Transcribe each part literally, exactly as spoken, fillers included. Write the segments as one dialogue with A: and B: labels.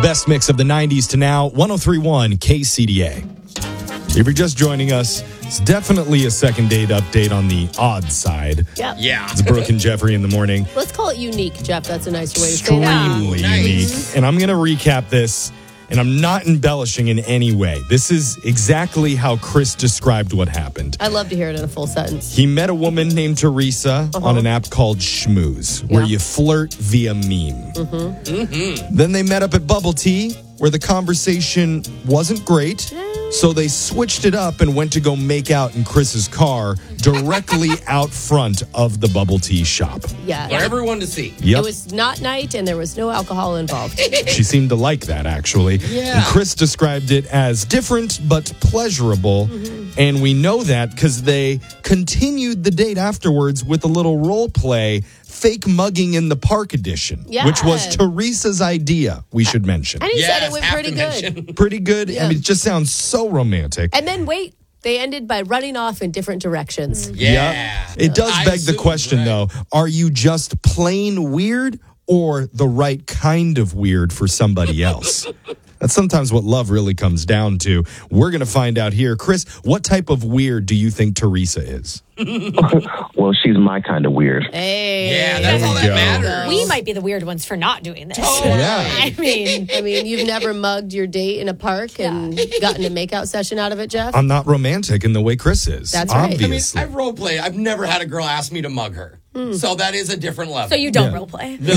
A: best mix of the nineties to now, one oh three point one K C D A. If you're just joining us, it's definitely a second date update on the odd side.
B: Yep.
C: Yeah.
A: It's Brooke and Jeffrey in the morning.
B: Let's call it unique, Jeff. That's a nicer way to say that.
A: Extremely
C: Yeah.
A: unique.
C: Nice.
A: And I'm going to recap this, and I'm not embellishing in any way. This is exactly how Chris described what happened.
B: I love to hear it in a full sentence.
A: He met a woman named Teresa
B: Uh-huh.
A: on an app called Schmooze, where
B: Yeah.
A: you flirt via meme. Mm-hmm. Then they met up at Bubble Tea, where the conversation wasn't great. So they switched it up and went to go make out in Chris's car directly out front of the Bubble Tea shop.
B: Yeah.
C: For everyone to see.
A: Yep.
B: It was not night and there was no alcohol involved.
A: She seemed to like that, actually.
C: Yeah.
A: And Chris described it as different but pleasurable.
B: Mm-hmm.
A: And we know that because they continued the date afterwards with a little role play, fake mugging in the park edition,
B: Yeah.
A: which was Teresa's idea, we should mention.
B: And he
C: Yes,
B: said it went
C: have
B: pretty
C: to
B: good.
C: mention.
A: Pretty good.
B: Yeah.
A: I mean, it just sounds so romantic.
B: And then wait, they ended by running off in different directions.
C: Yeah.
A: It does
C: I
A: beg the
C: assume,
A: question,
C: right.
A: though. Are you just plain weird or the right kind of weird for somebody else? That's sometimes what love really comes down to. We're going to find out here. Chris, what type of weird do you think Teresa is?
D: Well, she's my kind of weird.
B: Hey.
C: Yeah, that's
A: There
C: all
A: we
C: that
A: go.
C: matters.
E: We might be the weird ones for not doing this.
A: Yeah.
E: I mean,
B: I mean, you've never mugged your date in a park and gotten a makeout session out of it, Jeff?
A: I'm not romantic in the way Chris is.
B: That's right. I mean,
A: Obviously.
C: I mean, I role play. I've never had a girl ask me to mug her. So that is a different level.
E: so you don't
A: Yeah.
E: role play.
C: No,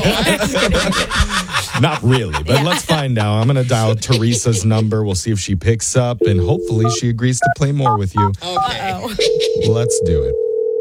C: I-
A: Not really, but let's find out. I'm going to dial Teresa's number. We'll see if she picks up, and hopefully she agrees to play more with you.
C: okay.
A: Let's do it.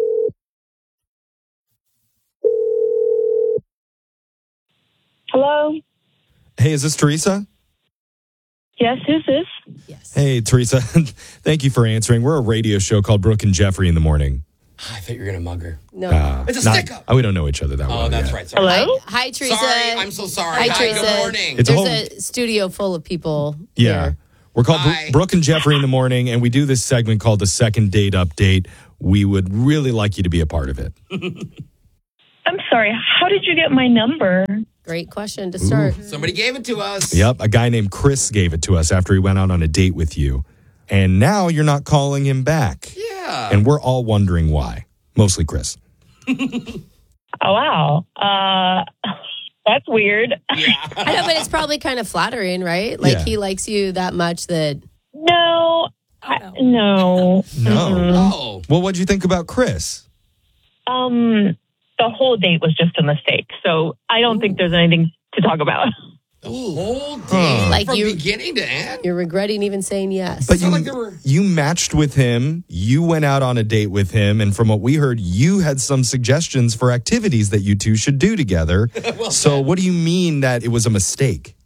F: Hello?
A: Hey, is this Teresa?
F: Yes, who's this?
B: Yes.
A: Hey, Teresa. Thank you for answering. We're a radio show called Brooke and Jeffrey in the morning.
C: I thought you were going to mug her.
B: No.
A: Uh,
C: It's a
A: not-
C: stick-up.
A: uh, we don't know each other that
C: Oh,
A: well
C: that's
A: yet.
C: right. Sorry.
F: Hello?
B: Hi, Teresa.
C: Sorry. I'm so sorry.
B: Hi, Teresa.
C: Good morning.
A: It's a
B: There's
A: whole-
B: a studio full of people
A: Yeah.
B: here.
A: We're called Bro-
C: Hi.
A: Brooke and Jeffrey in the morning, and we do this segment called the Second Date Update. We would really like you to be a part of it.
F: I'm sorry, how did you get my number?
B: Great question to start.
C: Somebody gave it to us.
A: Yep, a guy named Chris gave it to us after he went out on a date with you. And now you're not calling him back.
C: Yeah.
A: And we're all wondering why. Mostly Chris.
F: Oh, wow. Uh, that's weird.
C: yeah.
B: I know, but it's probably kind of flattering, right? Like
A: Yeah.
B: he likes you that much that
F: No. I,
E: no.
F: no.
A: No.
C: Oh.
A: Well, what'd you think about Chris?
F: Um, the whole date was just a mistake. So I don't think there's anything to talk about.
C: The whole day.
A: Huh.
B: Like
C: from
B: you-
C: beginning to end.
B: you're regretting even saying yes.
A: But
C: So
A: you,
C: like there were-
A: you matched with him. You went out on a date with him. And from what we heard, you had some suggestions for activities that you two should do together.
C: Well
A: So
C: said.
A: what do you mean that it was a mistake?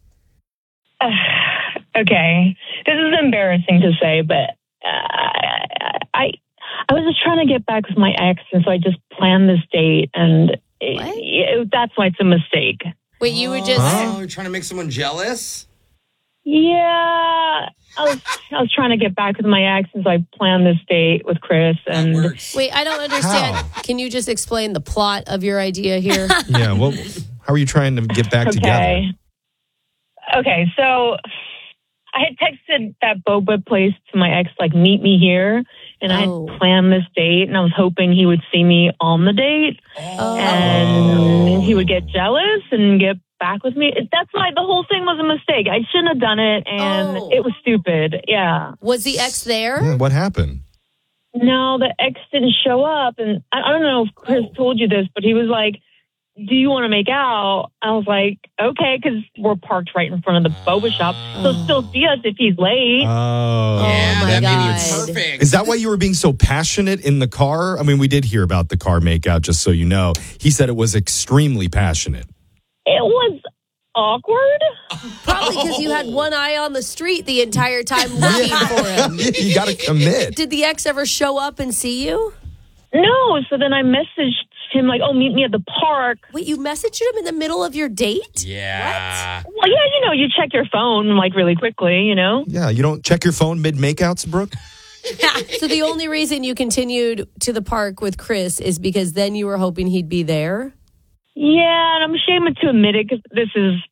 F: Okay. This is embarrassing to say, but uh, I I was just trying to get back with my ex, and so I just planned this date, and it, it, that's why it's a mistake.
B: Wait, you were just
C: Oh, you're trying to make someone jealous?
F: Yeah, I was I was trying to get back with my ex, and so I planned this date with Chris,
C: That
F: and
C: works.
B: Wait, I don't understand.
A: How?
B: Can you just explain the plot of your idea here?
A: Yeah. Well, how are you trying to get back together?
F: okay, okay. So I had texted that boba place to my ex, like meet me here, and I
B: Oh.
F: had planned this date, and I was hoping he would see me on the date.
B: Oh.
F: And he would get jealous and get back with me. That's why the whole thing was a mistake. I shouldn't have done it, and
B: Oh.
F: it was stupid. Yeah.
B: Was the ex there?
A: Yeah, what happened?
F: No, the ex didn't show up, and I, I don't know if Chris told you this, but he was like, "Do you want to make out?" I was like, "Okay," because we're parked right in front of the boba shop, so still see us if he's late.
A: Oh.
C: Yeah,
B: my
C: that
B: God.
C: made it perfect.
A: Is that why you were being so passionate in the car? I mean, we did hear about the car makeout, just so you know. He said it was extremely passionate.
F: It was awkward.
B: Probably because you had one eye on the street the entire time looking for him.
A: You got to commit.
B: Did the ex ever show up and see you?
F: No, so then I messaged him like, "Oh, meet me at the park."
B: Wait, you messaged him in the middle of your date?
C: Yeah.
F: Well, yeah, you know, you check your phone like really quickly, you know.
A: Yeah, you don't check your phone mid makeouts, Brooke?
B: So the only reason you continued to the park with Chris is because then you were hoping he'd be there?
F: Yeah, and I'm ashamed to admit it because this is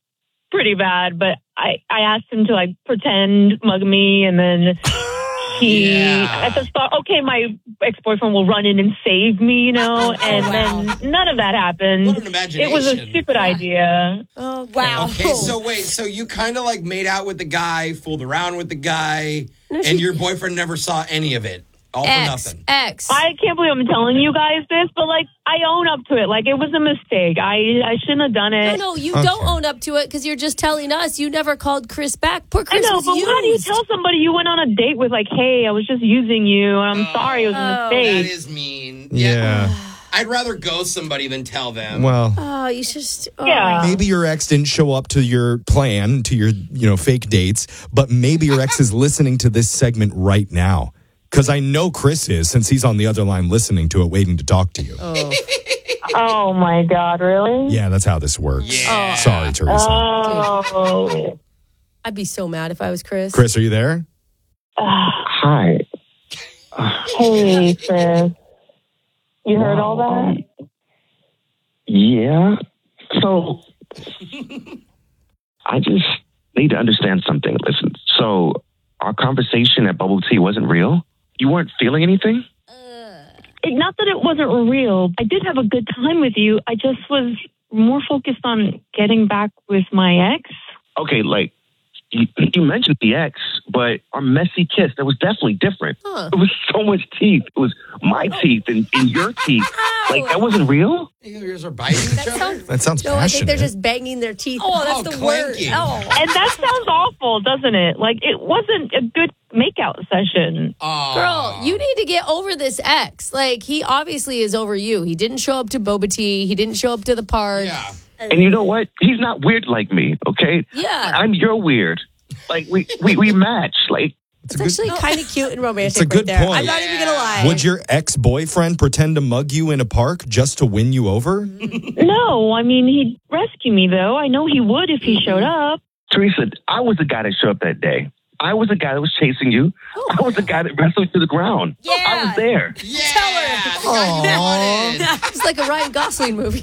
F: pretty bad, but I, I asked him to like pretend mug me, and then he
C: Yeah.
F: at the start, okay, my ex-boyfriend will run in and save me, you know, and
E: wow.
F: then none of that happened.
C: What an imagination.
F: It was a stupid idea.
B: Oh,
E: Wow.
C: Okay, so wait, so you kind of like made out with the guy, fooled around with the guy, and your boyfriend never saw any of it. All for
B: X,
C: nothing.
B: X.
F: I can't believe I'm telling you guys this, but like I own up to it. Like it was a mistake. I I shouldn't have done
B: No,
F: it.
B: no, you
A: Okay.
B: don't own up to it because you're just telling us you never called Chris back. Poor
F: I
B: Chris
F: know,
B: was
F: but
B: used.
F: how do you tell somebody you went on a date with like, hey, I was just using you, and I'm sorry, it was a
B: Oh.
C: That
F: mistake.
C: is mean.
A: Yeah.
C: I'd rather ghost somebody than tell them.
A: Well,
B: Oh, you should just. Oh.
F: Yeah.
A: maybe your ex didn't show up to your plan, to your, you know, fake dates, but maybe your ex is listening to this segment right now. Because I know Chris is, since he's on the other line listening to it, waiting to talk to you.
B: Oh.
F: Oh my God, really?
A: Yeah, that's how this works.
C: Yeah.
A: Sorry, Teresa.
F: Oh.
B: I'd be so mad if I was Chris.
A: Chris, are you there?
D: Hi.
F: Hey, Chris. You heard all that?
D: Yeah. So I just need to understand something. Listen, so our conversation at Bubble Tea wasn't real? You weren't feeling anything?
F: It, not that it wasn't real. I did have a good time with you. I just was more focused on getting back with my ex.
D: Okay, like, you, you mentioned the ex, but our messy kiss, that was definitely different.
B: Huh.
D: It was so much teeth. It was my teeth and, and your teeth. Like, that wasn't real?
C: You guys are biting each other?
B: sounds-
A: That sounds
B: No, I think they're
A: passionate.
B: just banging their teeth.
E: Oh, that's
C: Oh,
E: the
C: clanking.
E: worst. Oh.
F: And that sounds awful, doesn't it? Like, it wasn't a good makeout session.
C: Aw.
B: Girl, you need to get over this ex. Like, he obviously is over you. He didn't show up to Boba Tea. He didn't show up to the park.
C: Yeah.
D: And you know what? He's not weird like me, okay?
B: Yeah.
D: I'm your weird. Like, we, we, we match. Like,
B: It's actually kind of cute and romantic.
A: It's a good
B: right there.
A: point.
B: I'm not even going to lie.
A: Would your ex-boyfriend pretend to mug you in a park just to win you over?
F: No, I mean, he'd rescue me, though. I know he would if he showed up.
D: Teresa, I was the guy that showed up that day. I was the guy that was chasing you. I was the guy that wrestled you to the ground.
E: Yeah.
D: I was there.
C: Yeah. Tell her. The guy you wanted.
B: It's like a Ryan Gosling movie.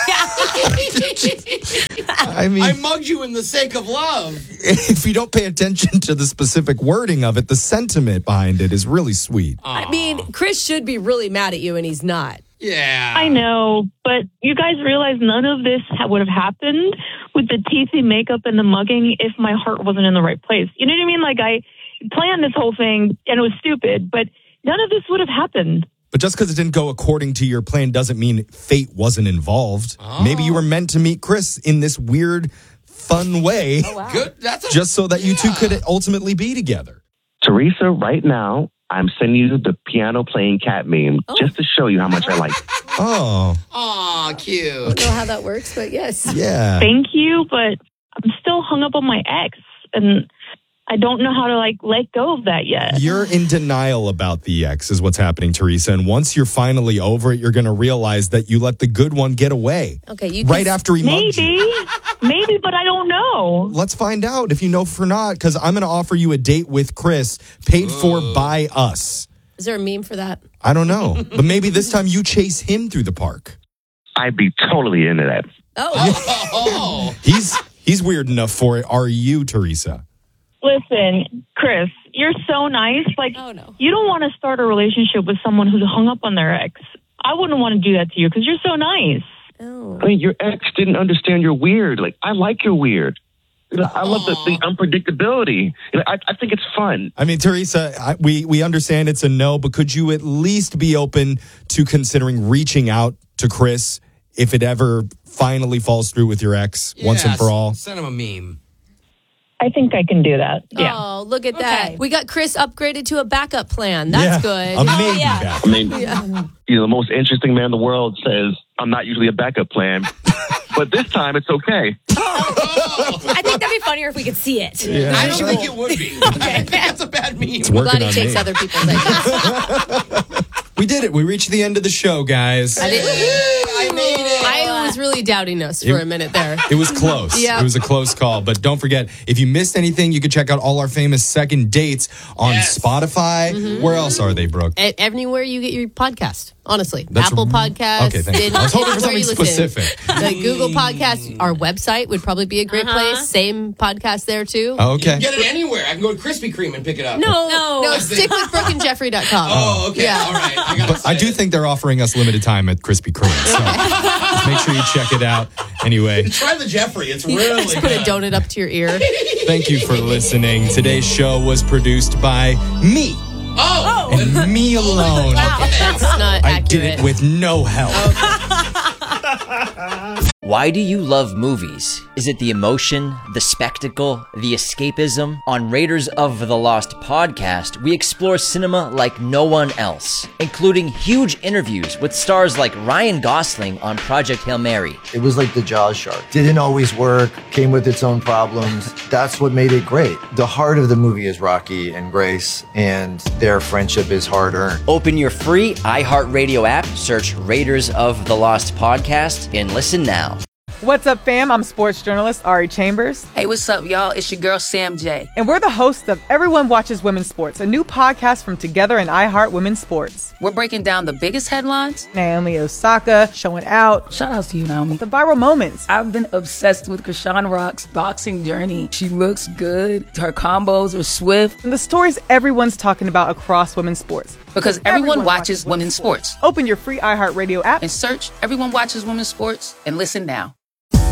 A: I mean,
C: I mugged you in the sake of love.
A: if you don't pay attention to the specific wording of it, the sentiment behind it is really sweet.
B: I mean, Chris should be really mad at you, and he's not.
C: Yeah.
F: I know, but you guys realize none of this ha- would have happened with the teethy makeup and the mugging if my heart wasn't in the right place. You know what I mean? Like, I planned this whole thing, and it was stupid, but none of this would have happened.
A: But just because it didn't go according to your plan doesn't mean fate wasn't involved. Maybe you were meant to meet Chris in this weird, fun way,
C: Good. That's a,
A: just so that you two
C: Yeah.
A: could ultimately be together.
D: Teresa, right now, I'm sending you the piano playing cat meme just to show you how much I like it.
A: Oh,
C: Aw, cute.
B: I don't know how that works, but yes.
A: yeah.
F: Thank you, but I'm still hung up on my ex, and I don't know how to, like, let go of that yet.
A: You're in denial about the ex is what's happening, Teresa. And once you're finally over it, you're going to realize that you let the good one get away.
B: Okay, you can
A: Right after he mugged
F: Maybe,
A: you.
F: maybe, but I don't know.
A: Let's find out if you know for not, because I'm going to offer you a date with Chris paid for by us.
B: Is there a meme for that?
A: I don't know. But maybe this time you chase him through the park.
D: I'd be totally into that.
B: Oh,
C: Oh.
A: He's he's weird enough for it. Are you, Teresa?
F: Listen, Chris, you're so nice. Like,
B: Oh, no.
F: you don't want to start a relationship with someone who's hung up on their ex. I wouldn't want to do that to you because you're so nice.
B: oh.
D: I mean, your ex didn't understand you're weird. Like, I like your weird. You know, I love the, the unpredictability. You know, I, I think it's fun.
A: I mean, Teresa, I, we we understand it's a no, but could you at least be open to considering reaching out to Chris if it ever finally falls through with your ex once and
C: Yes.
A: for all?
C: Send him a meme.
F: I think I can do that. Yeah.
B: Oh, look at
E: Okay.
B: that. We got Chris upgraded to a backup plan. That's
A: Yeah,
B: good.
A: a maybe
E: yeah.
A: back.
D: I mean, you know, the most interesting man in the world says, I'm not usually a backup plan, but this time it's okay.
E: I think that'd be funnier if we could see it.
C: I don't think it would be. I think that's a bad meme.
A: It's
B: I'm
A: working
B: glad he
A: on
B: takes
A: me.
B: other people's ideas.
A: We did it. We reached the end of the show, guys.
B: I, didn't,
C: I made it.
B: I was really doubting us for a minute there.
A: It was close.
B: Yeah.
A: It was a close call. But don't forget, if you missed anything, you can check out all our famous second dates on
C: Yes.
A: Spotify. Where else are they, Brooke?
B: A- Anywhere you get your podcast. Honestly,
A: That's
B: Apple
A: r-
B: Podcasts.
A: Okay, thank you.
B: in-
A: I was hoping for
B: where you
A: something
B: listen.
A: specific.
B: The Google Podcasts, our website would probably be a great
E: Uh-huh.
B: place. Same podcast there too.
A: Oh,
C: You
A: okay.
C: can get it anywhere. I can go to Krispy Kreme and pick it up.
B: No,
E: No.
B: no, stick with brooke and jeffrey dot com.
C: Oh, okay.
B: Yeah.
C: All right. I, gotta
A: But I do
C: say.
A: think they're offering us limited time at Krispy Kreme. So just make sure you check it out. Anyway,
C: Try the Jeffrey. It's really
B: Just put a
C: good.
B: donut up to your ear.
A: thank you for listening. Today's show was produced by me
C: Oh,
A: and me alone.
B: That's not
A: I
B: accurate.
A: did it with no help.
G: Why do you love movies? Is it the emotion, the spectacle, the escapism? On Raiders of the Lost podcast, we explore cinema like no one else, including huge interviews with stars like Ryan Gosling on Project Hail Mary.
H: It was like the Jaws shark. Didn't always work, came with its own problems. That's what made it great. The heart of the movie is Rocky and Grace, and their friendship is hard earned.
G: Open your free iHeartRadio app, search Raiders of the Lost podcast, and listen now.
I: What's up, fam? I'm sports journalist Ari Chambers,
J: Hey, what's up, y'all? It's your girl, Sam J.
I: and we're the hosts of Everyone Watches Women's Sports, a new podcast from Together and iHeart Women's Sports.
J: We're breaking down the biggest headlines.
I: Naomi Osaka showing out,
J: Shout out to you, Naomi.
I: the viral moments,
J: I've been obsessed with Krishan Rock's boxing journey. She looks good. Her combos are swift
I: and the stories everyone's talking about across women's sports.
J: because everyone, watches women's sports.
I: Open your free iHeartRadio app
J: And search Everyone Watches Women's Sports and listen now.